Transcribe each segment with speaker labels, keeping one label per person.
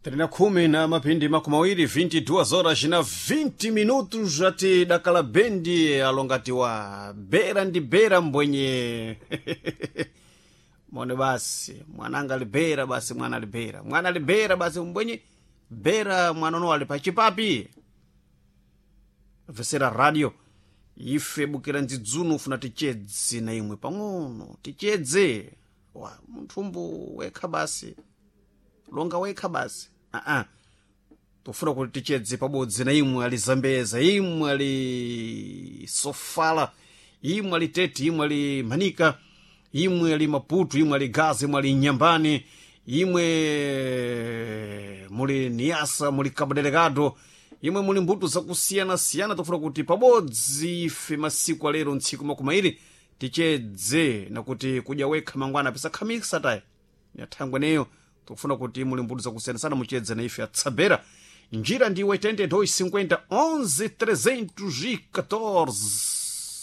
Speaker 1: Trina kumi na mapindi makumawiri 22 horas na 20 minutos ati dakala bendi alongatiwa bera ndi bera mbwenye mone basi mwananga libera basi mwana libera mwana libera basi mbwenye bera mwanono ali pachipapi vesera radio ife bukira ndzidzunu funa tichedze na imwe pang'ono tichedze wa mthumbu wekha basi longa wekha basi tofuna kuti tichedze pabodzi na imwe ali zambeza imwe ali sofala imwe ali tete imwe ali manika imwe ali maputu imwe ali gazi imwe ali nyambani imwe muli niasa muli cabo delegado imwe muli mbuto zakusiyana-siyana tofuna kuti pabodzi ife masiku alero ntsiku makumairi tichedze na kuti kudya wekha mangwana pesa khamisa tayi yathangwe neyo tofuna kuti muli mbuto zakusiyana-siyana muchedze na ife atsabera njira ndi 8250 11 314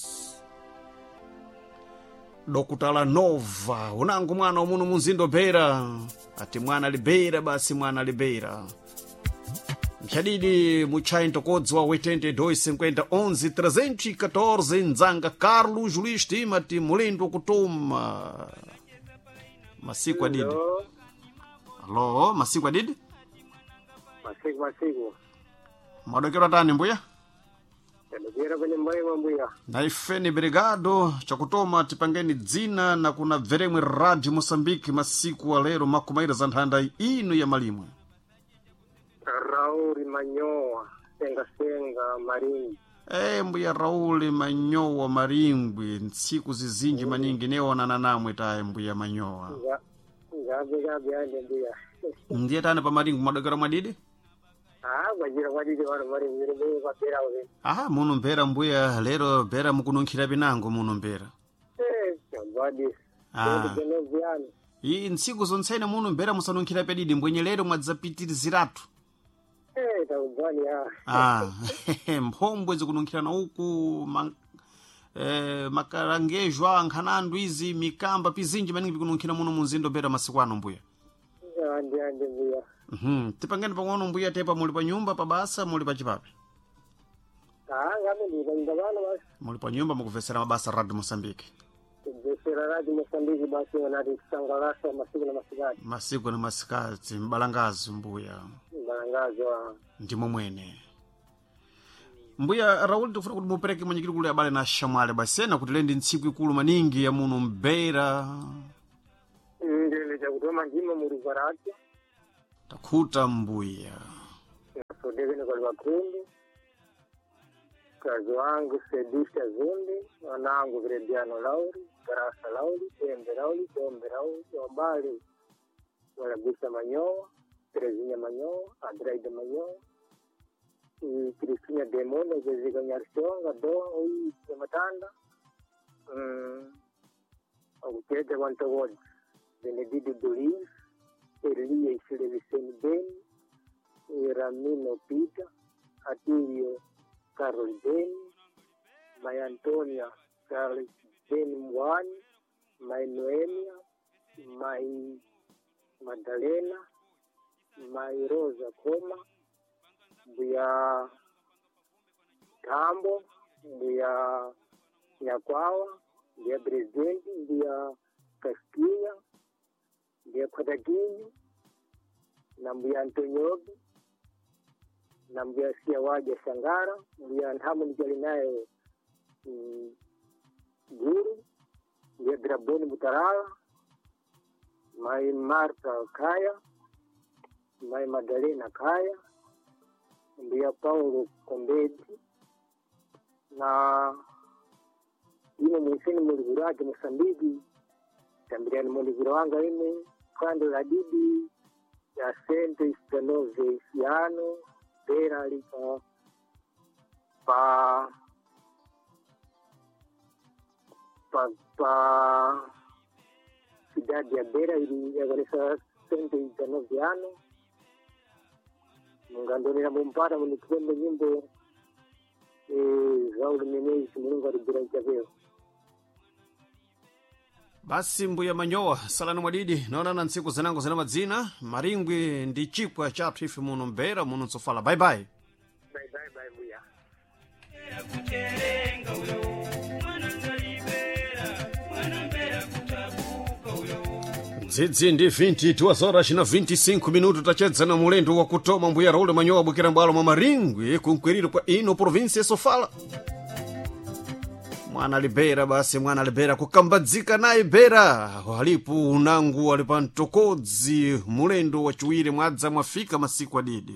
Speaker 1: dokutala nova unango mwana umuno munzindo bera ati mwana libera basi mwana libera mchadidi muchai ntokodzi wa 8250 11 314 nzanga Carlos Luiz Timati mulindo kutuma masiku adidi alo masiku adidi
Speaker 2: masiku
Speaker 1: mwadokera tani mbuya
Speaker 2: ndakera kwenye mbayo mbuya
Speaker 1: na ifeni brigado chakutoma tipangeni dzina na kuna veremwe radio Mosambiki masiku alero makumaira za nthanda ino ya malimwe
Speaker 2: Raul Manyoa senga maringi
Speaker 1: mbuya Raul Manyoa maringwi ntsiku zizinji maningi neonana namwe taye mbuya Manyoa
Speaker 2: gabe ande mbuya
Speaker 1: ndiye tane pa maringi mwadokera mwadidi
Speaker 2: majira mwadidi wana maringi mbuya kwa bera we
Speaker 1: muno mbera mbuya lero bera mukununkhira pinango muno mbera
Speaker 2: mwadi
Speaker 1: iyi ntsiku zonsene muno mbera musanunkhira pedidi mbwenye lero mwadzapitiriziratu mphombwe zikununkhirana uku makarangejo ankhanandu izi mikamba pizinji maningi pikununkhira muno munzindo bera masiku ano mbuya
Speaker 2: ande mbuya
Speaker 1: tipangeni pang'ono mbuya tepa muli pa nyumba pa basa muli pa chipapi
Speaker 2: ngabe ndi pa bana basi
Speaker 1: muli pa nyumba mukuvesera mabasa radio Mosambiki
Speaker 2: vesera radio Mosambiki basi wanati kusangalasa
Speaker 1: masiku na masikati mbalangazi mbuya
Speaker 2: mbalangazo
Speaker 1: ndimo mwene mbuya Raul tofuna kuti mupereke manyikiri kule abale na shamwale basena kuti lendi ntsiku ikulu maningi ya muno mbera
Speaker 2: ndele chakutoma ndimo muri varati
Speaker 1: takhuta mbuya
Speaker 2: sodekene kwa wakundu kazi wangu Sedisha Zundi wanangu Grediano Lauri Garasa Lauri Tembe Lauri wambali Walabisa Manyoa Terezinya Manyoa Adraida Manyoa Cristina Demone Jessica Nyarsionga Doa Ui Matanda Aukete Wantawod Benedito Dolis Elia Isile Vicente Ben Ramino Pita Atilio Carol Ben, my Antonia Carol Ben Mwani, my Noemia, my Magdalena, my Rosa Koma, Buya Tambo, Buya Nyakwawa, Buya Presidente, Buya Casquinha, Buya Kodaginho, na Buya Antoniobi, na mjasikia waja Sangara mbia nhamu nijali naye Guru mbia Draboni Mutarala mai Marta Kaya mai Magdalena Kaya mbia Paulo Kombedi na ino mwiseni muligurati Mosambiki tambiriani muligurwanga ime kando la didi ya Sente Istanove Isiano Bera alipa pa cidade ya Bera ili yagalesa Sente Itanoviano mungandonera mumpara munikipembe nyimbo Raul Menezes mulungu alibira ichapeo
Speaker 1: basi mbuya manyowa salani mwadidi naona na ntsiku zinango zina madzina maringwi ndi chipwa chathu ife muno mbera muno nsofala bye bye
Speaker 2: bye mbuya
Speaker 1: dzidzi ndi 22 horas na 25 minuto tachedza na mulendo wa kutoma mbuya Raul manyowa bukira mbwalo mwa maringwi kunkwiriro kwa ino provinsi ya Sofala mwana libera basi mwana libera kukambadzika naye bera walipo unangu walipa ntokodzi mulendo wa chiwiri mwadza mwafika masiku adidi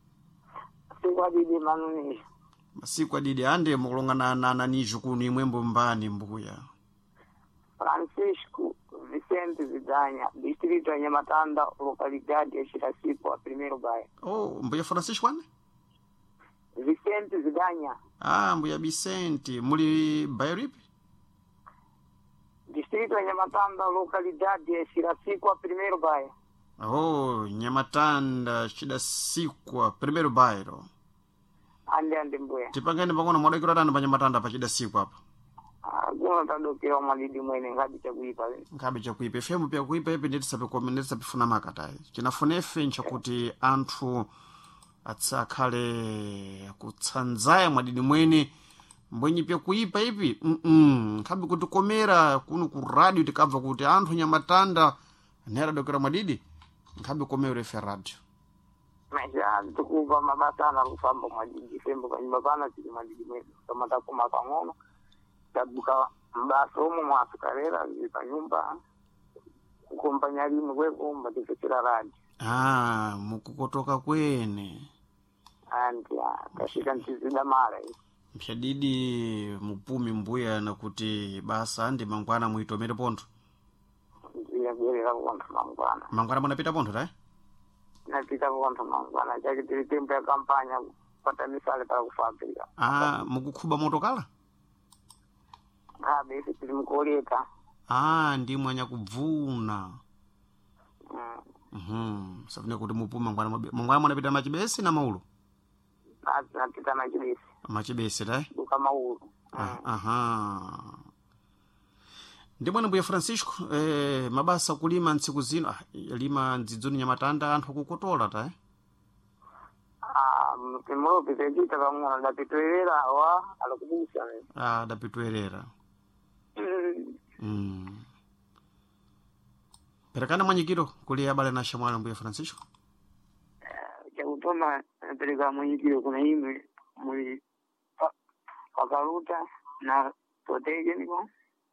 Speaker 2: manuni
Speaker 1: masiku adidi ande mukulongana na nijo kuno imwembo mbani mbuya
Speaker 2: Francisco Vicente Zidanya distrito ya Nyamatanda localidade ya Shirasipo primeiro bairro.
Speaker 1: Oh mbuya Francisco ane
Speaker 2: Vicente Zidanya
Speaker 1: mbuya Vicente muli bairro ipi
Speaker 2: distrito ya Nyamatanda localidade ya Shirasipo primeiro bairro.
Speaker 1: Oh Nyamatanda Shirasipo primeiro bairro
Speaker 2: ande mbuya
Speaker 1: tipangani pangona mwadakira tani pa Nyamatanda pa Shirasipo hapa
Speaker 2: kuna tadokera malidi mwene ngabi
Speaker 1: chakuipa efemu pia kuipa ipi nditisapifuna makatai chinafunefe nchakuti anthu atsakhale kutsanzaya mwadidi mwene mbwenyi pia kuipa ipi nkhabi kuti komera kuno ku radio tikabva kuti anthu Nyamatanda neradokera mwadidi nkhabi komera ife radio
Speaker 2: maisha tukuva mabasa ana kufamba mwadidi fembo kwa nyumba pana chili mwadidi mwene kama takuma kangono tabuka mbasa umu mwasukarera zipa nyumba kukompanya limu kweko mbatikechera radi
Speaker 1: mukukotoka kwene
Speaker 2: kashika ntizida mara
Speaker 1: mpyadidi mupumi mbuya na kuti basa andi mangwana muitomere pontho
Speaker 2: ndiyabwerera pontho
Speaker 1: mangwana munapita pontho tae
Speaker 2: napita pontho mangwana chakitiri tempo ya kampanya kupata misale para kufabirika
Speaker 1: mukukhuba motokala
Speaker 2: besi tili mkoleka
Speaker 1: ndi mwanya kubvuna safune kuti mupuma mangwana munapita machibesi na maulo
Speaker 2: napita
Speaker 1: machibesi tae
Speaker 2: duka maulo
Speaker 1: ndi mwana mbuya Francisco mabasa kulima ntsiku zino lima ndzidzoni Nyamatanda anthu akukotola tae
Speaker 2: mlopi tejita pamwana dapitwerera wa alakubusa
Speaker 1: dapitwerera perekana mwanyikiro kuli abale na shamwana mbuya Francisco
Speaker 2: chakutoma pereka mwanyikiro kuna ime muli pakaruta na toteje niko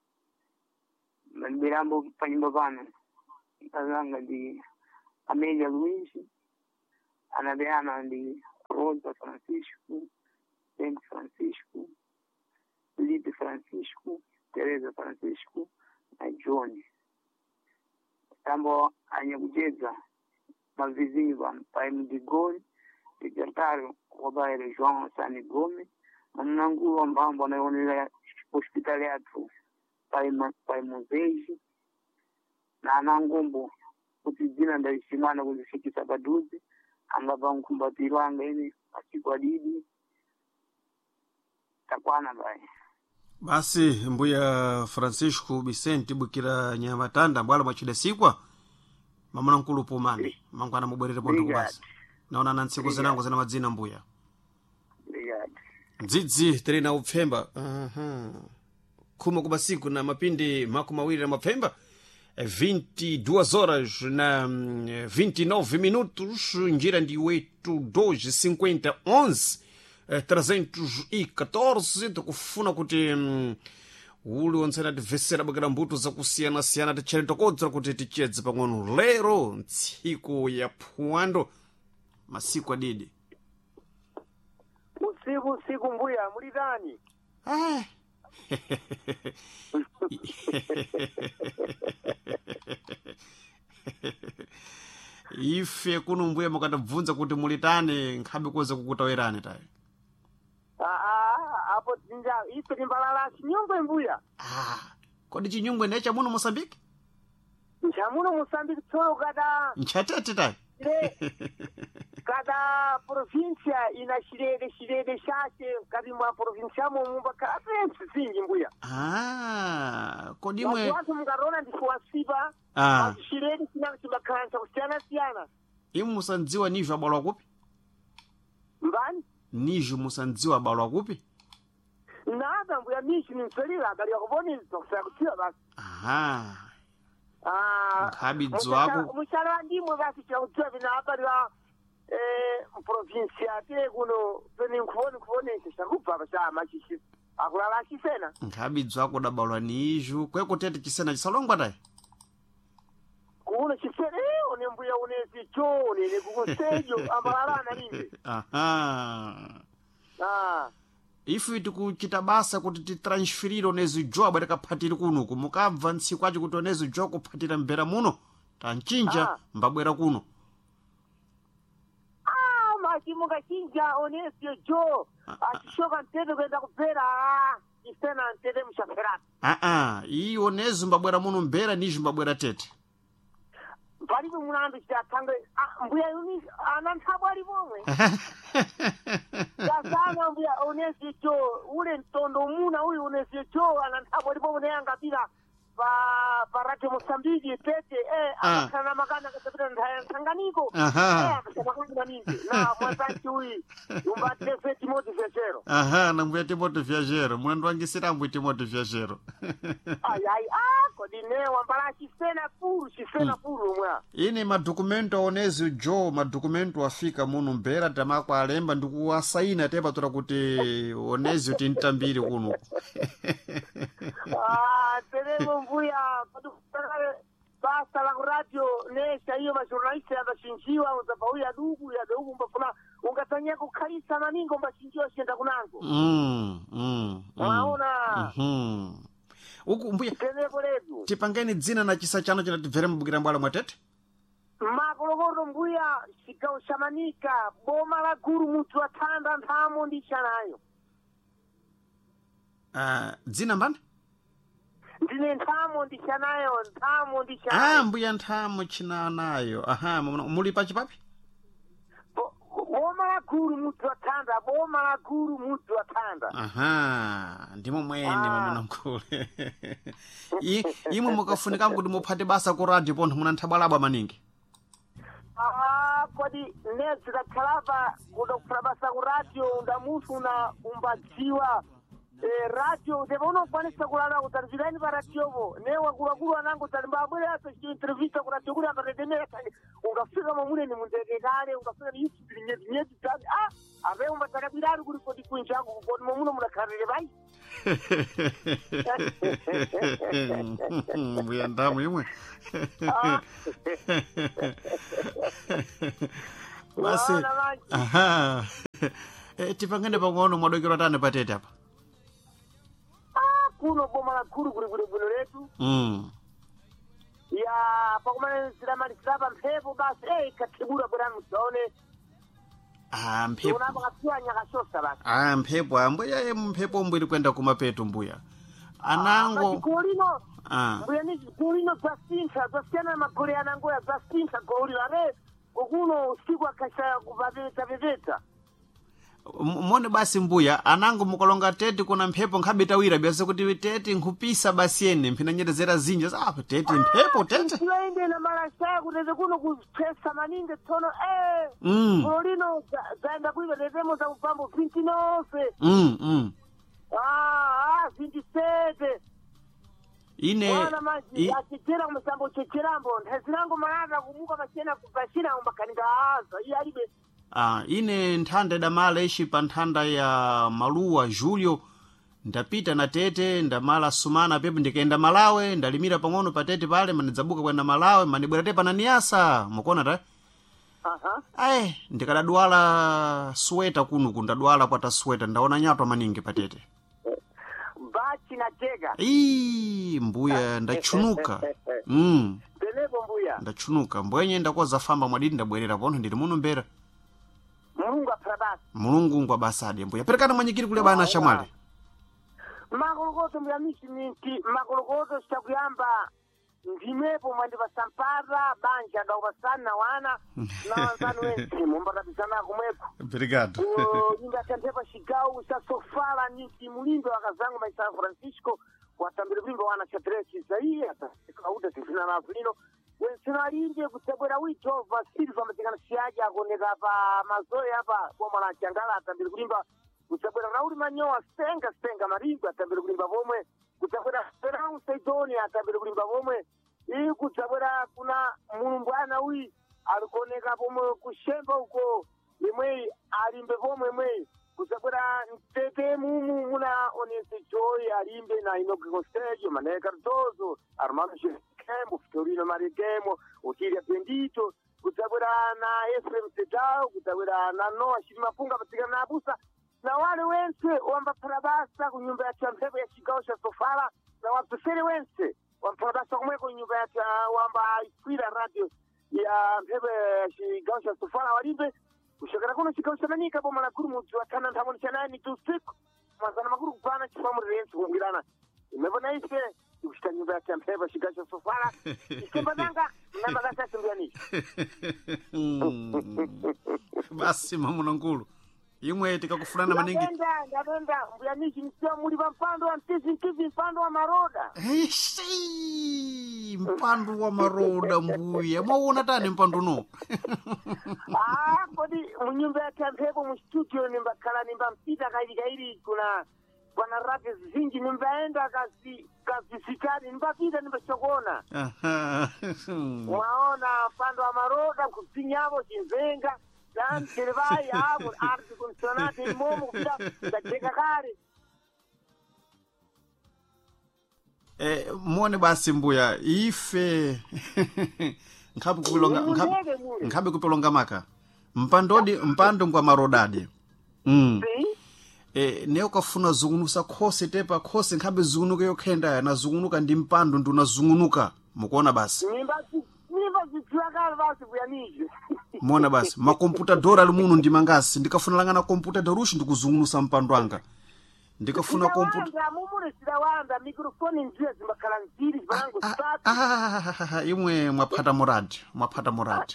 Speaker 2: birambo panyumba pano kazanga di Amelia Luigi anabeana ndi Rosa Francisco Saint Francisco Felipe Francisco Teresa Francisco na John tambo anyakujeza mavizinyi vanu paimu digoli secretário wabaire João Sani Gomes mnangulu wa mbambo anaonela hospitaliatu paimu zeji na anangombo kuti jina ndaishimana kuzifikisa paduzi angava nkumbatiro anga ini masiku adidi takwana bai
Speaker 1: basi mbuya Francisco Vicente bukira Nyamatanda mbwala mwachidasikwa mamuna nkulu pomani mangwana mubwerere pontho kubasa naona na ntsiku zinango zina madzina mbuya dzidzi terena upfemba khuma kubasiku na mapindi makumi awiri na mapfemba 22 horas na 29 minutos njira ndi wetu 250 11 314 tikufuna kuti uli ontsena tivesera bakira mbuto zakusiyana-siyana tichere tokodzera kuti tichedze pang'ono lero ntsiku ya phwando masiku adidi
Speaker 2: usiku mbuya mulitani
Speaker 1: ife kuno mbuya mukatibvunza kuti mulitani nkhabe koza kukutawerani tayi
Speaker 2: apo tinja ife timbalala chinyungwe mbuya
Speaker 1: kodi chinyungwe necha muno Mosambiki
Speaker 2: nchamuno Mosambiki tsolo kada
Speaker 1: nchatete tayi
Speaker 2: kada ya provincia ina shirede shake kati mwa provincia mumba kapensi zingi mbuya.
Speaker 1: Kodi mwe
Speaker 2: watu mkarona ndifuwasipa shirede sinanga chibakansa kusiyana.
Speaker 1: Imu musandziwa niju abalwa kupi?
Speaker 2: Mbani?
Speaker 1: Niju musandziwa abalwa kupi?
Speaker 2: Nada mbuya mishi ni mselila gali ya kuboni kusaya kutia basi.
Speaker 1: Mkhabidzo wako
Speaker 2: mushara ndimwe basi chakutia vina habari wa provincia te kuno pene nkuvone shakupa basa machishi akulala chisena
Speaker 1: nkhabidzo wako dabalwa niju kweko tete chisena chisalongwa tayi
Speaker 2: kuno chisena one mbuya unezi chone ne kukusejo amalala ninde
Speaker 1: ifu tikuchita basa kuti titransferire onezi job atakaphatira kuno kumukabva ntsiku achi kuti onezi job kuphatira mbera muno tanchinja mbabwera kuno
Speaker 2: machimuka chinja onezi jo achishoka ntete kwenda kupera isena ntete mshapherata
Speaker 1: iyi onezi mbabwera muno mbera niji mbabwera tete
Speaker 2: palipo munandu chitatanga mbuya yuni ananthabo alipomwe dasana mbuya onesicho ule ntondo muna uyu onesicho ananthabo alipomwe neyangapira pa radio Mosambiki tete akasana makana kasapita ndhaya Tanganyiko akasana ningi na mwanzanchi uyu umbatese Timothy Viajero
Speaker 1: na mbuya Timothy Viajero mwendo wangisira mbuya Timothy Viajero
Speaker 2: kodi ne wambala chisena puru mwa
Speaker 1: ini madokumento onezi jo madokumento afika muno mbera tamakwa alemba ndikuwasaina tepa tora kuti onezi tintambiri kuno
Speaker 2: tenemos mbuya basta la radio nesha hiyo majornalista yabashinjiwa uzapauya dugu ya dugu mbafuna ungatanya kukhalisa maningo mbashinjiwa shenda kunango waona
Speaker 1: uku mbuya tipangeni dzina na chisa chano china tibvere mbukira mbwala mwatete
Speaker 2: makolokoto mbuya chigawo chamanika boma la guru mutu watanda nthamo ndichanayo
Speaker 1: dzina mbani
Speaker 2: ndine nthamo ndichanayo
Speaker 1: mbuya nthamo chinanayo muli pachipapi
Speaker 2: boma la guru mutu watanda
Speaker 1: ndimo mwene mamuna mkule imwe mukafunika kuti muphate basa ku radio pontho muna nthabalabwa maningi
Speaker 2: kodi nezi kakhalapa kudokufuna basa ku radio ndamufuna umbadziwa radio ndipo unokwanisa kulala kutarizirani pa radiovo ne wakuluakulu anango talimbabwere aso intervista ku radio kuli apatetemera ungafika mamuleni mundeke kale ungafika ni YouTube nyezi tani ape umbatakabirari kuli kodi kunjaku kodi mamuno munakhalire bai
Speaker 1: mbuya ndamu imwe basi tipangene pang'ono mwadokera tane patete apa
Speaker 2: kuno boma la guru kuli letu ya pakumane silamalisirapa mphepo basi katibura bwana msaone
Speaker 1: mphepo
Speaker 2: unapakasiwa nyakashosa basi
Speaker 1: mphepo ambuya mphepo mbwiri kwenda kumapeto mbuya anango
Speaker 2: kulino mbuya ni kulino zasiyana magoli anango ya zasintha goli ale kuno usiku akashaya kuvavetaveta
Speaker 1: mone basi mbuya anango mukolonga tete kuna mphepo nkhabitawira byase kuti tete nkhupisa basi yene mphina nyedezera zinja tete mphepo tete
Speaker 2: tiende na marasha kutete kuno kuphesa maninge tsono kulino zaenda kuiva tetemo za upambo 29 27
Speaker 1: ine
Speaker 2: wana maji achitira kumusambo checherambo ntazirango malata kumuka machena kupashira umbakanika aza iya alibe
Speaker 1: ine nthanda damala ishi pa nthanda ya maluwa Julio ndapita na tete ndamala sumana pepe ndikaenda Malawi ndalimira pang'ono pa tete pale manidzabuka kwenda Malawi manibwera tepa na niyasa mukuona ta ndikadadwala sweta kuno kundadwala kwata sweta ndaona nyatwa maningi pa tete
Speaker 2: bachi na tega
Speaker 1: mbuya ndachunuka
Speaker 2: telepo mbuya
Speaker 1: ndachunuka mbwenye ndakoza famba mwadidi ndabwerera pontho ndili muno mbera mulungu ngwa basadi mbuya perekana mwanyikiri kule bana shamwali
Speaker 2: makolokoto mbuya misi minti makolokoto sitakuyamba ndimepo mwandipasampara banja daupasana wana na wanzanu wensi mumbatapisana kumwepo.
Speaker 1: Obrigado.
Speaker 2: Nyumba chantepa Chicago sasofala niti mulindo wakazangu maisa Francisco watambira vimba wana chatresi zaidi hata kauda tifina na vino wensina alinde kutabwera wito vasili pamatikana siaja akoneka pa mazoe hapa boma la Changala atambira kulimba kutabwera nauli manyoa stenga maringo atambira kulimba bomwe kutabwera Ferran Saidoni atambira kulimba bomwe ili kutabwera kuna mulumbwana wi alikoneka bomwe kushemba huko imwe alimbe bomwe mwe kutabwera ntete mumu muna onese joy alimbe na inogiko stage maneka Cardozo Armando Kembo Fitorino Marigemo Otilia Bendito kutabwera na Efrem Sedao kutabwera na Noah Shimapunga patika na Abusa na wale wense wamba parabasa kunyumba ya Champepe ya Chicago cha Sofala na wapesere wense wamba parabasa kumweko nyumba ya wamba Ispira radio ya Mpepe ya Chicago cha Sofala walimbe kushakara kuna Chicago cha Manika boma la kuru mtu watana ntamoni cha nani tu siku mazana makuru kupana chifamu rensu kumbirana imebona ife kushita nyumba ya Champepe Chicago cha Sofala iskembadanga namba gasa simbiani
Speaker 1: Basi mamuna nkulu imwe tikakufulana maningi
Speaker 2: ndapenda mbuyanishi msio muli pa mpando wa mtizi mpando wa maroda
Speaker 1: mpando wa maroda mbuya mwaona tani mpando no
Speaker 2: kodi munyumba ya Champepe mu studio nimbakala nimbampita kaili kuna bwana rap zingi nimbaenda kazi sikari nimbapita nimbachokona mwaona mpando wa maroda kusinyavo chinzenga dan servai abo arti consonante momo kupita ndacheka kale
Speaker 1: muone basi mbuya ife nkhabe kupelonga maka mpando ngwa marodadi neo kafuna zungunusa khose tepa khose nkhabe zungunuka yokhenda na zungunuka ndi mpando nduna zungunuka mukuona basi
Speaker 2: nimba zitwakala basi buyanije
Speaker 1: muona basi makomputadora ali muno ndi mangasi ndikafuna langana komputadora ushi ndikuzungunusa mpando wanga ndikafuna
Speaker 2: komputadora mumure sidawanda mikrofoni nziya zimbakhala nziri vangu
Speaker 1: imwe mwaphata muradi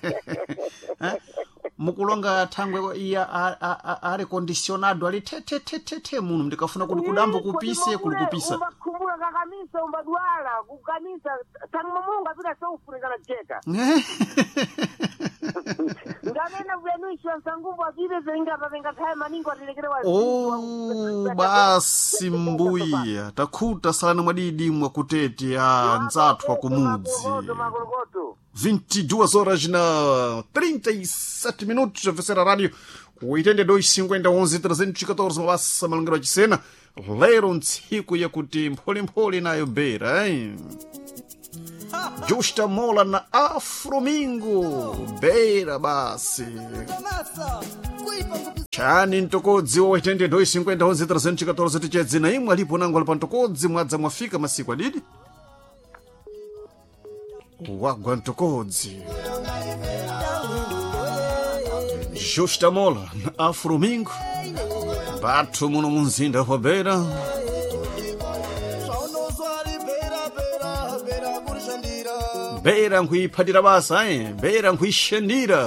Speaker 1: mukulonga thangwe iya are conditionado ali te muno ndikafuna kuti kudambo kupise kulikupisa
Speaker 2: umbakumbula kakamisa umbadwala kukamisa tangu munga bila sofunika na cheka ngamena vyanisho nsangumbu akile zenga kaya maningo atilekele wa
Speaker 1: basi mbuya takhuta salana mwadidi mwakutete nzathu wakumudzi 22 horas na 37 minutos a rádio 825011 mabasa malangiro achisena lero ntsiku yakuti mpholimpoli nayo bera Justa Mola na Afromingo bera basi chani ntokodzi wa 825011 tichedzi na imwe alipo nangu alipa ntokodzi mwadza mwafika masiku adidi wagwa ntokodzi Justa Mola na Afromingo batu muno munzinda wa bera bera nkuyiphatira basa bera nkuyishandira